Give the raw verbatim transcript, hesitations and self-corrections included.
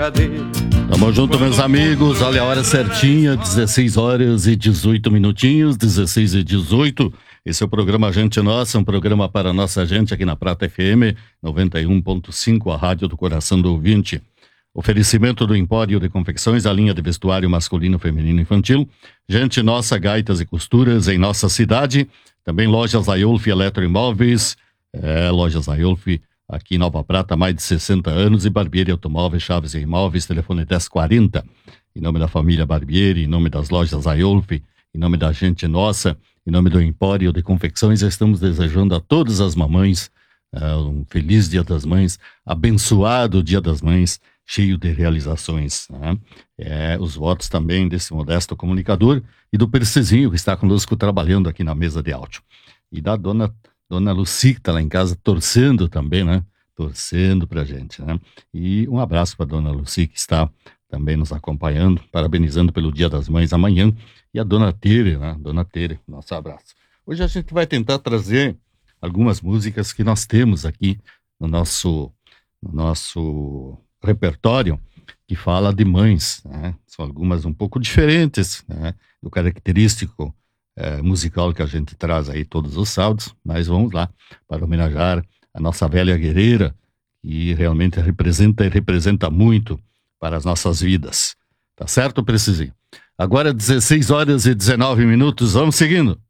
cadeira. Tamo junto, meus amigos. Olha a hora certinha, dezesseis horas e dezoito minutinhos, dezesseis e dezoito. Esse é o programa Gente Nossa, um programa para a nossa gente aqui na Prata F M noventa e um ponto cinco, a rádio do coração do ouvinte. Oferecimento do Empório de Confecções, a linha de vestuário masculino, feminino e infantil. Gente Nossa, gaitas e costuras em nossa cidade. Também lojas Aiolf Eletroimóveis, é, lojas Aiolf aqui em Nova Prata, há mais de sessenta anos, e Barbieri Automóveis, Chaves e Imóveis, telefone dez quarenta. Em nome da família Barbieri, em nome das lojas Aiolf, em nome da Gente Nossa, em nome do Empório de Confecções, estamos desejando a todas as mamães uh, um feliz Dia das Mães, abençoado Dia das Mães, cheio de realizações, né? É, os votos também desse modesto comunicador e do Percezinho, que está conosco trabalhando aqui na mesa de áudio. E da dona, dona Luci, que está lá em casa torcendo também, né? Torcendo pra gente, né? E um abraço para dona Luci, que está também nos acompanhando, parabenizando pelo Dia das Mães amanhã. E a dona Tere, né? Dona Tere, nosso abraço. Hoje a gente vai tentar trazer algumas músicas que nós temos aqui no nosso, no nosso repertório, que fala de mães, né? São algumas um pouco diferentes, né? Do característico é, musical que a gente traz aí todos os sábados, mas vamos lá, para homenagear a nossa velha guerreira, que realmente representa e representa muito para as nossas vidas. Tá certo, Precisinho? Agora dezesseis horas e dezenove minutos, vamos seguindo.